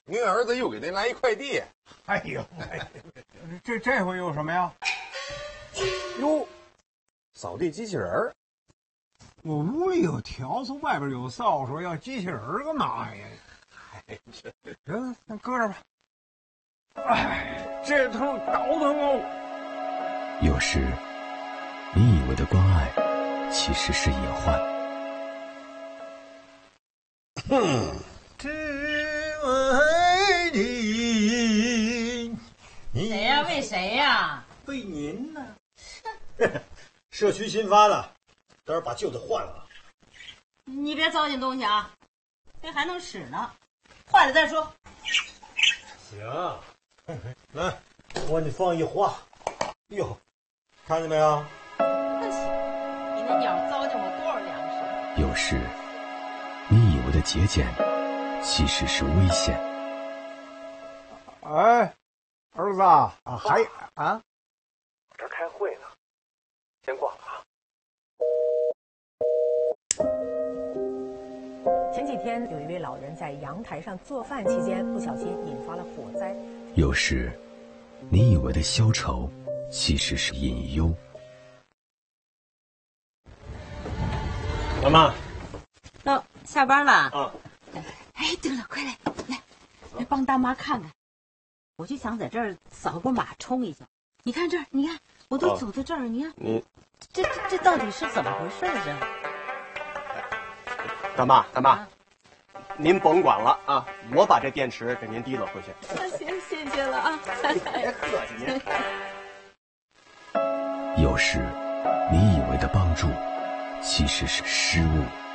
您儿子又给您来一快递。 哎呦，这回有什么呀？ 哟，扫地机器人儿。 我屋里有笤帚，外边有扫帚，要机器人儿干嘛呀？ 哎， 行，那搁这吧。哎，这头倒腾哦。 有时，你以为的关爱，其实是野患。 只为你。 谁呀？为谁呀？ 为您呢。 社区新发的，待会儿把旧的换了。 你别糟践东西啊，这还能使呢，坏了再说。 行，来，我给你放一花。哟，看见没有？ 那行，你那鸟糟践我多少粮食？ 有时，你以为的节俭，其实是危险。 哎，儿子啊，还啊？ 我这开会呢，先挂了啊。 前几天有一位老人在阳台上做饭期间不小心引发了火灾。 有时，你以为的消愁，其实是隐忧。 老妈， 那下班了啊？ 哎，对了，快来帮大妈看看。我就想在这儿扫个码冲一下。你看这儿，你看我都走到这儿，你看你这到底是怎么回事啊？ 大妈，您甭管了啊，我把这电池给您提了回去。 行，谢谢了啊。 别客气您。 有时，你以为的帮助，其实是失误。